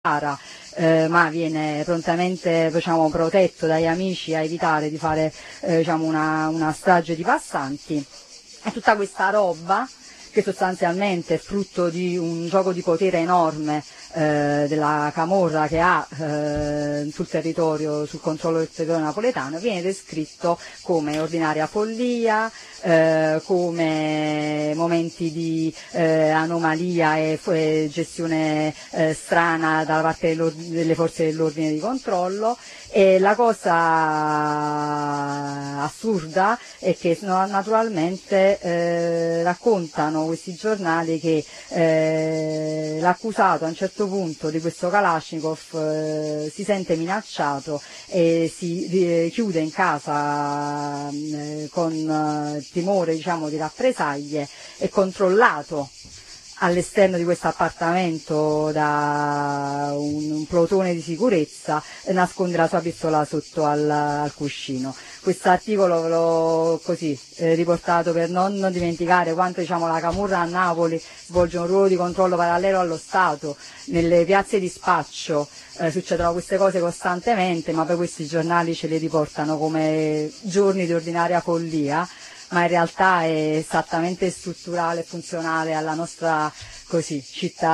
ma viene prontamente protetto dagli amici a evitare di fare una strage di passanti. E tutta questa roba, che sostanzialmente è frutto di un gioco di potere enorme della camorra che ha sul territorio, sul controllo del territorio napoletano, viene descritto come ordinaria follia, come momenti di anomalia e gestione strana da parte delle forze dell'ordine di controllo. E la cosa assurda è che naturalmente raccontano questi giornali che l'accusato a un certo punto di questo Kalashnikov si sente minacciato e si chiude in casa con timore di rappresaglie, è controllato all'esterno di questo appartamento da un plotone di sicurezza e nasconde la sua pistola sotto al cuscino. Questo articolo ve l'ho così riportato per non dimenticare quanto la camorra a Napoli svolge un ruolo di controllo parallelo allo Stato. Nelle piazze di spaccio succedono queste cose costantemente, ma poi questi giornali ce le riportano come giorni di ordinaria follia, ma in realtà è esattamente strutturale e funzionale alla nostra città